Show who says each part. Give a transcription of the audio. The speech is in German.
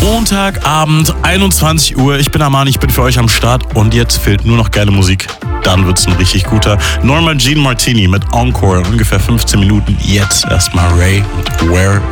Speaker 1: Montagabend, 21 Uhr. Ich bin Armani, ich bin für euch am Start und jetzt fehlt nur noch geile Musik. Dann wird's ein richtig guter. Norma Jean Martini mit Encore, ungefähr 15 Minuten. Jetzt erstmal Ray mit Where